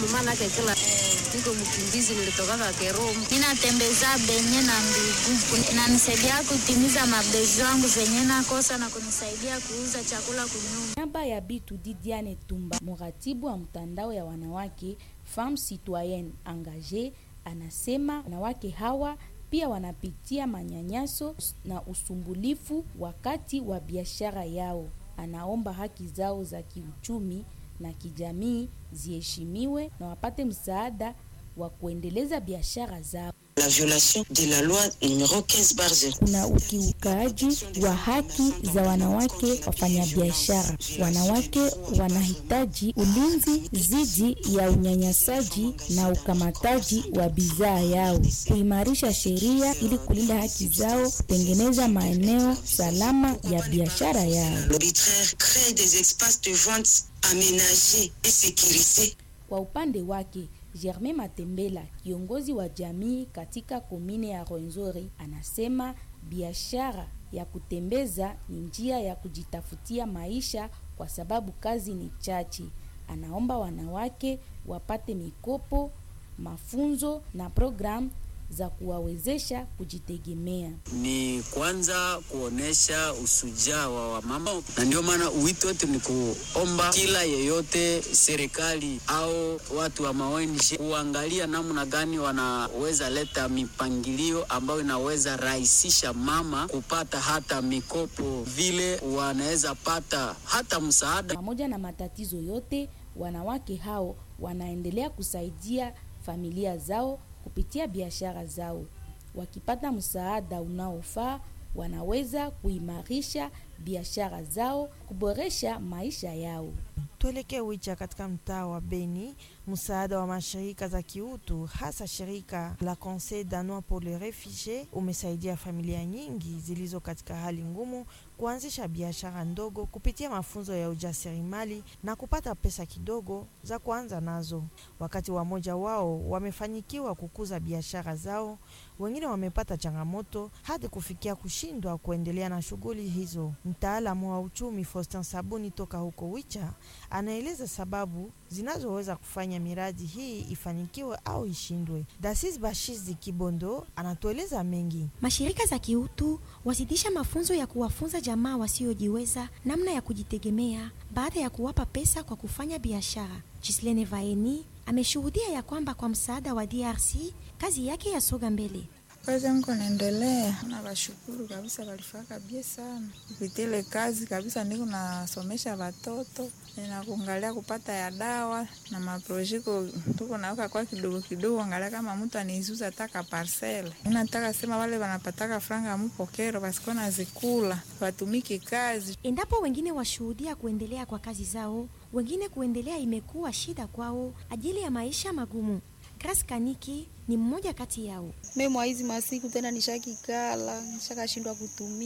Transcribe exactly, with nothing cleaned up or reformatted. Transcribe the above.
maana yake kila niko mkimbizi nilitoka Kerom. Ninatembeza benye na ndugu. Inanisaidia kutimiza mabezo yangu zenye nakosa na kunisaidia kuuza chakula kunyumba. Namba ya Bitu Didiane Tumba, mratibu wa mtandao ya wanawake Femmes Citoyennes Engagées, anasema wanawake hawa pia wanapitia manyanyaso na usumbulifu wakati wa biashara yao. Anaomba haki zao za kiuchumi na kijamii ziheshimiwe na wapate msaada wa kuendeleza biashara zao. La violation de la loi numéro quinze barre zéro. Kuna ukiukaji wa haki za wanawake wafanyabiashara. Wanawake wanahitaji ulinzi dhidi ya unyanyasaji na ukamataji wa bidhaa yao, kuimarisha sheria ili kulinda haki zao, kutengeneza maeneo salama ya biashara yao. L'arbitraire crée des espaces de vente aménagés et sécurisés. Kwa upande wake, Germain Matembela, kiongozi wa jamii katika komine ya Rwenzori, anasema biashara ya kutembeza ni njia ya kujitafutia maisha kwa sababu kazi ni chache. Anaomba wanawake wapate mikopo, mafunzo na programu za kuwawezesha kujitegemea. Ni kwanza kuonesha usujaa wa wamama, na ndio maana wito wetu ni kuomba kila yeyote, serikali au watu wa O N G, kuangalia namna gani wanaweza leta mipangilio ambayo inaweza rahisisha mama kupata hata mikopo, vile wanaweza pata hata msaada. Pamoja na matatizo yote, wanawake hao wanaendelea kusaidia familia zao kupitia biashara zao. Wakipata msaada unaofaa, wanaweza kuimarisha biashara zao, kuboresha maisha yao. Tuelekee Wicha katika mtaa wa Beni. Msaada wa mashirika za kiutu, hasa shirika la Conseil danois pour les réfugiés, umesaidia familia nyingi zilizo katika hali ngumu kuanzisha biashara ndogo kupitia mafunzo ya ujasiriamali na kupata pesa kidogo za kuanza nazo. Wakati wamoja wao wamefanikiwa kukuza biashara zao, wengine wamepata changamoto hadi kufikia kushindwa kuendelea na shughuli hizo. Mtaalamu wa uchumi Faustin Sabuni toka huko Wicha anaeleza sababu zinazoweza kufanya miradi hii ifanikiwe au ishindwe. Dasis Bashizi Kibondo anatueleza mengi. Mashirika za kiutu wazidisha mafunzo ya kuwafunza jamaa wasiojiweza namna ya kujitegemea baada ya kuwapa pesa kwa kufanya biashara. Chislene Vaeni ameshuhudia ya kwamba kwa msaada wa D R C kazi yake yasoga mbele. Kazi yangu inaendelea. Na washukuru kabisa, walifaka bie sana. Kupitile kazi kabisa niko nasomesha watoto. Ninakuangalia kupata ya dawa na maprojeko tuko naweka kwa kidogo kidogo, angalia kama mtu anizuza taka parcel. Ninataka sema wale wanapataka franga mpokero basi na zikula, watumiki kazi. Endapo wengine washuhudia kuendelea kwa kazi zao, wengine kuendelea imekuwa shida kwao ajili ya maisha magumu. Grace Kaniki ni mmoja kati yao. Mimi hizi masiku tena nishakikala, nishakashindwa kutumia.